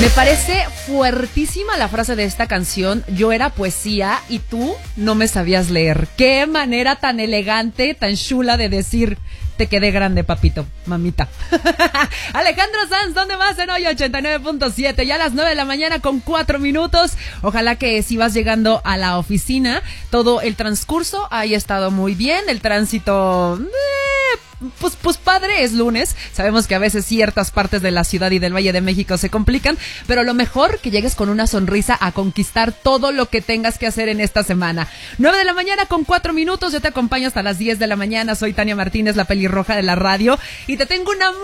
Me parece fuertísima la frase de esta canción. Yo era poesía y tú no me sabías leer. Qué manera tan elegante, tan chula de decir: te quedé grande, papito, mamita. Alejandro Sanz, ¿dónde vas? En hoy 89.7, ya a las 9 de la mañana con 4 minutos. Ojalá que si vas llegando a la oficina, todo el transcurso haya estado muy bien. El tránsito... Pues padre, es lunes. Sabemos que a veces ciertas partes de la ciudad y del Valle de México se complican, pero lo mejor que llegues con una sonrisa a conquistar todo lo que tengas que hacer en esta semana. 9 de la mañana con 4 minutos, yo te acompaño hasta las 10 de la mañana. Soy Tania Martínez, la pelirroja de la radio, y te tengo una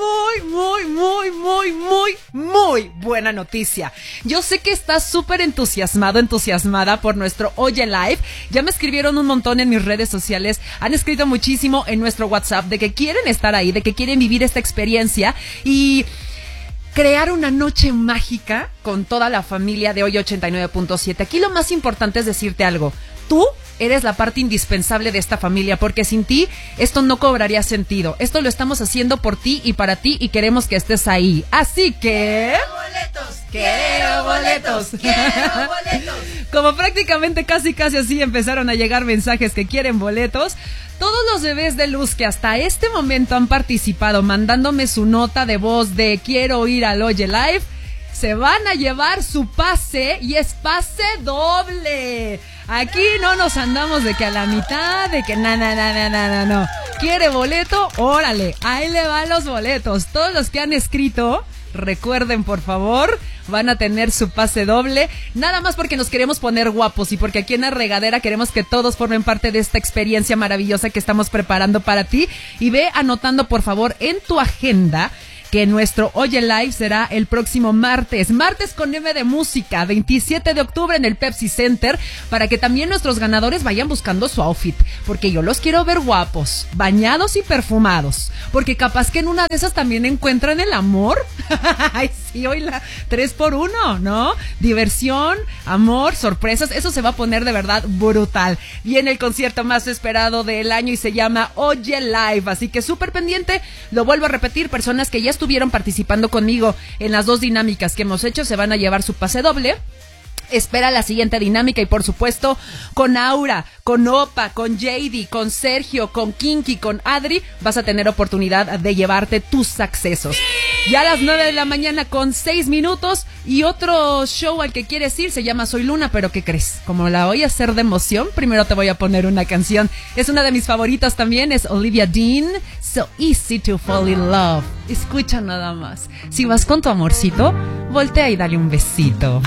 muy buena noticia. Yo sé que estás súper entusiasmada por nuestro Oye Live. Ya me escribieron un montón en mis redes sociales, han escrito muchísimo en nuestro WhatsApp de que quieren estar ahí, de que quieren vivir esta experiencia y crear una noche mágica con toda la familia de Hoy 89.7. Aquí lo más importante es decirte algo. Tú eres la parte indispensable de esta familia, porque sin ti esto no cobraría sentido. Esto lo estamos haciendo por ti y para ti y queremos que estés ahí. Así que... ¡Quiero boletos! Como prácticamente casi así empezaron a llegar mensajes que quieren boletos, todos los bebés de luz que hasta este momento han participado mandándome su nota de voz de quiero ir al Oye Live, se van a llevar su pase, y es pase doble. Aquí no nos andamos de que a la mitad, de que no. ¿Quiere boleto? Órale, ahí le van los boletos. Todos los que han escrito, recuerden por favor, van a tener su pase doble, nada más porque nos queremos poner guapos y porque aquí en La Regadera queremos que todos formen parte de esta experiencia maravillosa que estamos preparando para ti. Y ve anotando por favor en tu agenda que nuestro Oye Live será el próximo martes con M de música, 27 de octubre en el Pepsi Center, para que también nuestros ganadores vayan buscando su outfit, porque yo los quiero ver guapos, bañados y perfumados, porque capaz que en una de esas también encuentran el amor. Ay, sí, hoy la 3x1, ¿no? Diversión, amor, sorpresas, eso se va a poner de verdad brutal. Viene el concierto más esperado del año y se llama Oye Live, así que súper pendiente. Lo vuelvo a repetir, personas que ya estuvieron participando conmigo en las dos dinámicas que hemos hecho se van a llevar su pase doble. Espera la siguiente dinámica y por supuesto con Aura, con Opa, con JD, con Sergio, con Kinky, con Adri vas a tener oportunidad de llevarte tus accesos. Ya a las 9 de la mañana con 6 minutos y otro show al que quieres ir se llama Soy Luna, pero ¿qué crees? Como la voy a hacer de emoción, primero te voy a poner una canción. Es una de mis favoritas también, es Olivia Dean, So Easy to Fall in Love. Escucha nada más. Si vas con tu amorcito, voltea y dale un besito.